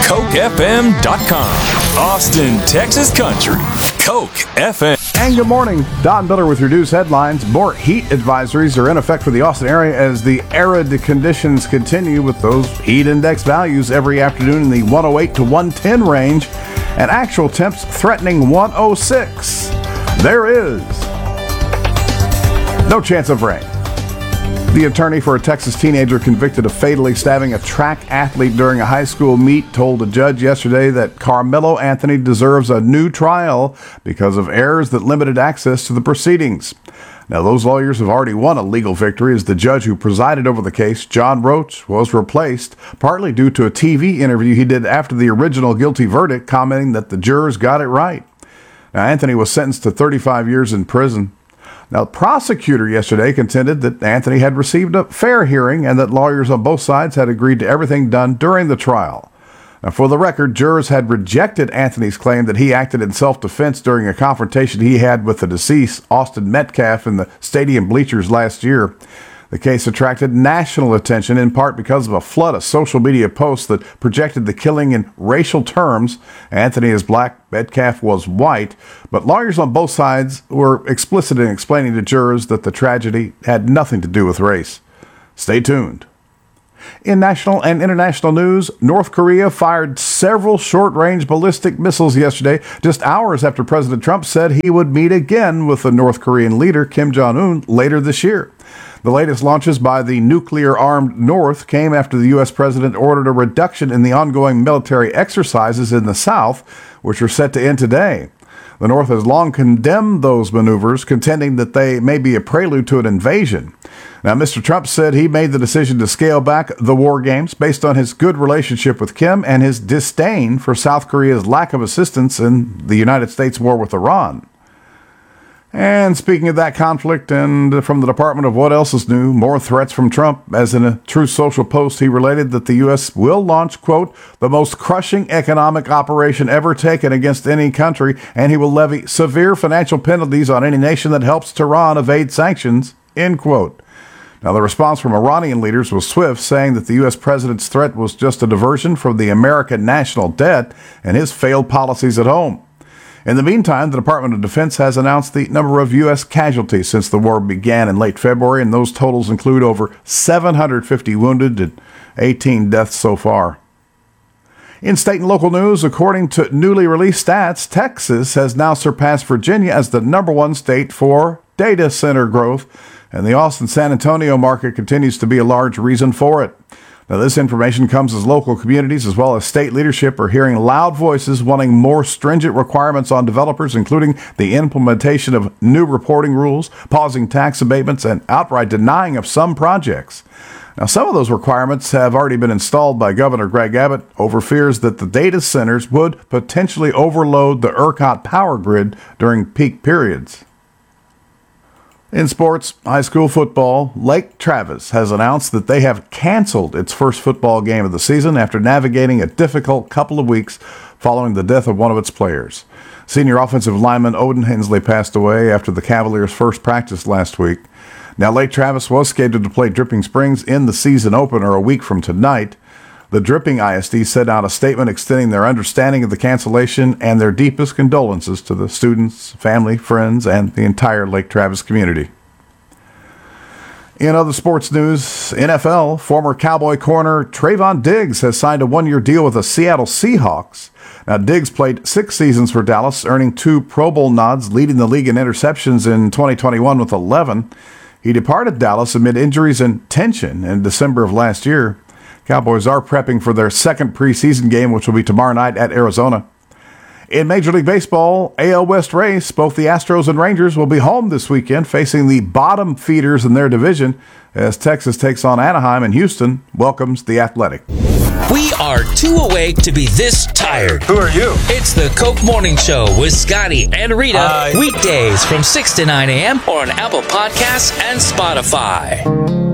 CokeFM.com. Austin, Texas Country. Coke FM. And good morning. Don Miller with your news headlines. More heat advisories are in effect for the Austin area as the arid conditions continue, with those heat index values every afternoon in the 108 to 110 range and actual temps threatening 106. There is no chance of rain. The attorney for a Texas teenager convicted of fatally stabbing a track athlete during a high school meet told a judge yesterday that Carmelo Anthony deserves a new trial because of errors that limited access to the proceedings. Now, those lawyers have already won a legal victory as the judge who presided over the case, John Roach, was replaced, partly due to a TV interview he did after the original guilty verdict, commenting that the jurors got it right. Now, Anthony was sentenced to 35 years in prison. Now, the prosecutor yesterday contended that Anthony had received a fair hearing and that lawyers on both sides had agreed to everything done during the trial. Now, for the record, jurors had rejected Anthony's claim that he acted in self-defense during a confrontation he had with the deceased, Austin Metcalf, in the stadium bleachers last year. The case attracted national attention in part because of a flood of social media posts that projected the killing in racial terms. Anthony is black, Metcalf was white, but lawyers on both sides were explicit in explaining to jurors that the tragedy had nothing to do with race. Stay tuned. In national and international news, North Korea fired several short-range ballistic missiles yesterday, just hours after President Trump said he would meet again with the North Korean leader Kim Jong-un later this year. The latest launches by the nuclear-armed North came after the U.S. president ordered a reduction in the ongoing military exercises in the South, which are set to end today. The North has long condemned those maneuvers, contending that they may be a prelude to an invasion. Now, Mr. Trump said he made the decision to scale back the war games based on his good relationship with Kim and his disdain for South Korea's lack of assistance in the United States' war with Iran. And speaking of that conflict, and from the Department of What Else Is New, more threats from Trump, as in a Truth Social post, he related that the U.S. will launch, quote, the most crushing economic operation ever taken against any country, and he will levy severe financial penalties on any nation that helps Tehran evade sanctions, end quote. Now, the response from Iranian leaders was swift, saying that the U.S. president's threat was just a diversion from the American national debt and his failed policies at home. In the meantime, the Department of Defense has announced the number of U.S. casualties since the war began in late February, and those totals include over 750 wounded and 18 deaths so far. In state and local news, according to newly released stats, Texas has now surpassed Virginia as the number one state for data center growth, and the Austin-San Antonio market continues to be a large reason for it. Now, this information comes as local communities as well as state leadership are hearing loud voices wanting more stringent requirements on developers, including the implementation of new reporting rules, pausing tax abatements, and outright denying of some projects. Now, some of those requirements have already been installed by Governor Greg Abbott over fears that the data centers would potentially overload the ERCOT power grid during peak periods. In sports, high school football, Lake Travis has announced that they have canceled its first football game of the season after navigating a difficult couple of weeks following the death of one of its players. Senior offensive lineman Odin Hensley passed away after the Cavaliers' first practice last week. Now, Lake Travis was scheduled to play Dripping Springs in the season opener a week from tonight. The Dripping ISD sent out a statement extending their understanding of the cancellation and their deepest condolences to the students, family, friends, and the entire Lake Travis community. In other sports news, NFL, former Cowboy corner Trayvon Diggs has signed a one-year deal with the Seattle Seahawks. Now, Diggs played 6 seasons for Dallas, earning 2 Pro Bowl nods, leading the league in interceptions in 2021 with 11. He departed Dallas amid injuries and tension in December of last year. Cowboys are prepping for their second preseason game, which will be tomorrow night at Arizona. In Major League Baseball, AL West race, both the Astros and Rangers will be home this weekend, facing the bottom feeders in their division as Texas takes on Anaheim and Houston welcomes the Athletic. We are 2 away to be this tired. Who are you? It's the Coke Morning Show with Scotty and Rita. Weekdays from 6 to 9 a.m. or on Apple Podcasts and Spotify.